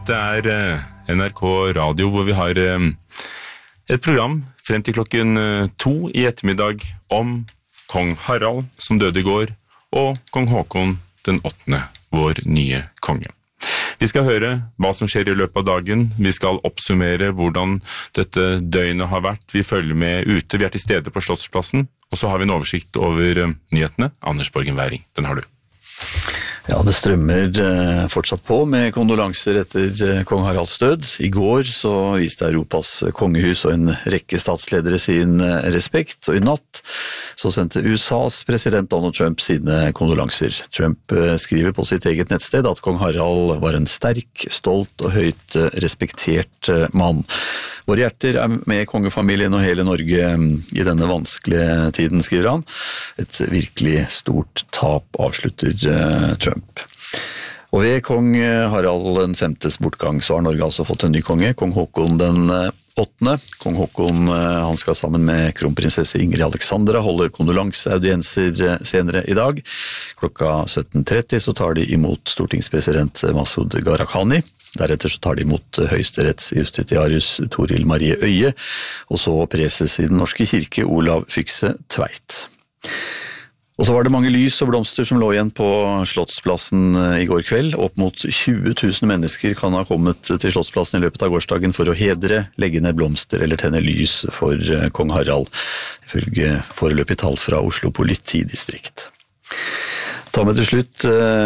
Det NRK Radio hvor vi har et program frem til klokken 2 i ettermiddag om kong Harald som døde i går, og kong Håkon den 8., vår nye konge. Vi skal høre hva som skjer i løpet av dagen, vi skal oppsummere hvordan dette døgnet har vært, vi følger med ute, vi til stede på Slottsplassen, og så har vi en oversikt over nyhetene. Anders Borgen Werring, den har du. Ja, det strømmer fortsatt på med kondolanser etter kong Haralds død. I går så viste Europas kongehus og en rekke statsledere sin respekt, og i natt så sendte USAs president Donald Trump sine kondolanser. Trump skriver på sitt eget nettsted at kong Harald var en sterk, stolt og høyt respektert mann. Våre hjerter med kongefamilien og hele Norge i denne vanskelige tiden, skriver han. Et virkelig stort tap, avslutter Trump. Og ved kong Harald den 5.s bortgang så har Norge altså fått en ny konge, kong Håkon den 8. Kong Håkon han skal sammen med kronprinsesse Ingrid Alexandra holde kondolanseaudienser senere i dag. Klokka 17:30 så tar de imot stortingspresident Masud Gharahkhani. Deretter så tar de imot høyesterettsjustitiarius Toril Marie Øye, og så preses i den norske kirke Olav Fykse Tveit. Og så var det mange lys og blomster som lå igjen på Slottsplassen i går kveld. Opp mot 20 000 mennesker kan ha kommet til Slottsplassen i løpet av gårsdagen for å hedre, legge ned blomster eller tenne lys for kong Harald, ifølge foreløpig tall fra Oslo politidistrikt. Ta med til slutt,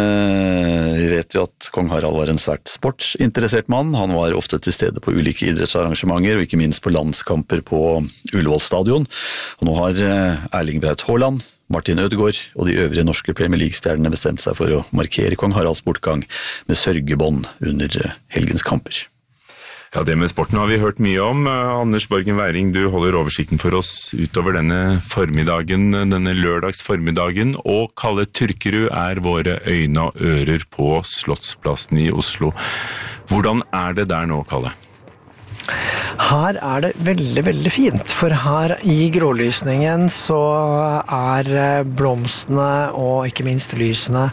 vi vet jo at kong Harald var en svært sportsinteressert mann. Han var ofte til stede på ulike idrettsarrangementer, og ikke minst på landskamper på Ullevål stadion. Og nå har Erling Braut Haaland, Martin Ødegaard og de øvrige norske Premier League-stjernene bestemt seg for å markere kong Haralds bortgang med sørgebånd under helgens kamper. Ja, det med sporten har vi hørt mye om. Anders Borgen Werring, du holder oversikten for oss utover denne formiddagen, denne lørdags formiddagen, og Kalle Turkerud våre øyne og ører på Slottsplassen i Oslo. Hvordan det der nå, Kalle? Her det veldig, veldig fint, for her i grålysningen så blomstene og ikke minst lysene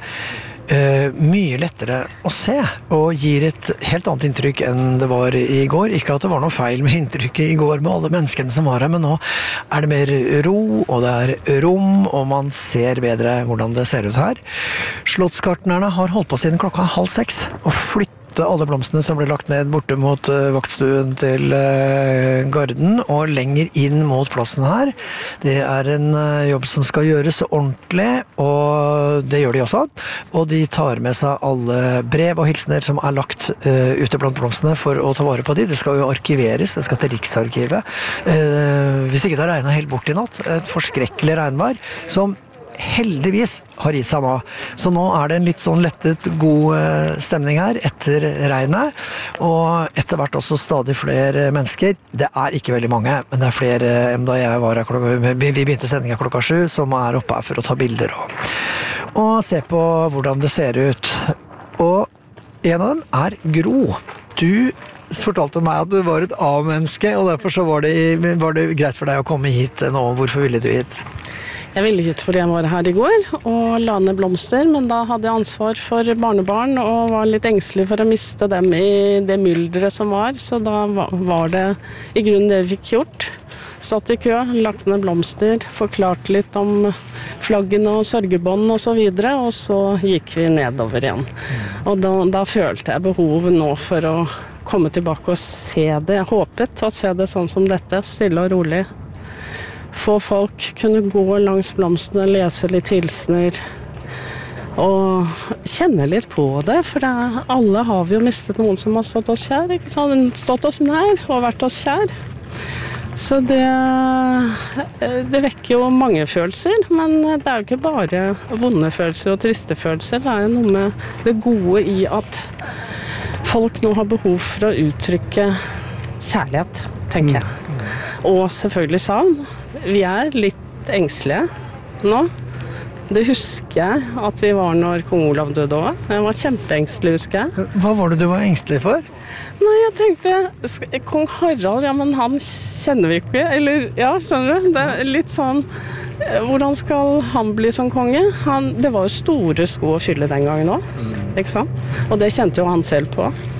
mye lettere å se, og gir et helt annet inntrykk enn det var i går. Ikke at det var noe feil med inntrykket i går med alle menneskene som var her, men nå det mer ro, og det rom, og man ser bedre hvordan det ser ut her. Slottsgartnerne har holdt på siden klokka 5:30 og flyttet alle blomstene som ble lagt ned borte mot vaktstuen til garden og lenger inn mot plassen her. Det en jobb som skal gjøres ordentlig, og det gjør de også. Og de tar med seg alle brev og hilsener som lagt ute blant blomstene for å ta vare på de. Det skal jo arkiveres, det skal til Riksarkivet. Hvis ikke det regnet helt bort i natt, et forskrekkelig regnvær, som heldigvis har gitt seg nå. Så nå det en litt sånn lettet god stemning her etter regnet, og etter hvert også stadig flere mennesker. Det ikke veldig mange, men det flere enn da jeg var her vi begynte sendingen klokka 7, som oppe her for å ta bilder og se på hvordan det ser ut. Og en av dem Gro. Du fortalte meg at du var et A-menneske, og derfor så var det greit for deg å komme hit nå. Hvorfor ville du hit? Jeg ville hit fordi jeg var her i går og la ned blomster, men da hadde jeg ansvar for barnebarn og var litt engstelig for å miste dem i det myldret som var, så da var det i grunnen det vi fikk gjort. Stått i kø, lagt ned blomster, forklart litt om flaggene og sørgebånd og så videre, og så gikk vi nedover igjen. Og da følte jeg behov nå for å komme tilbake og se det. Jeg håpet å se det sånn som dette, stille og rolig. Få folk kunne gå langs blomstene, lese litt hilsener og kjenne litt på det, for alle har vi jo mistet noen som har stått oss kjær, ikke sant? Stått oss nær og vært oss kjær. Så det vekker jo mange følelser, men det jo ikke bare vonde følelser og triste følelser. Det jo noe med det gode i at folk nå har behov for å uttrykke kjærlighet, tenker jeg. Og selvfølgelig savn. Vi litt engstelige nå. Det husker jeg at vi var når kong Olav døde også. Jeg var kjempeengstelig, husker jeg. Hva var det du var engstelig for? Nei, jeg tenkte, kong Harald, ja, men han kjenner vi ikke. Eller, ja, skjønner du? Det litt sånn, hvordan skal han bli som konge? Det var jo store sko å fylle den gangen også, ikke sant? Og det kjente jo han selv på.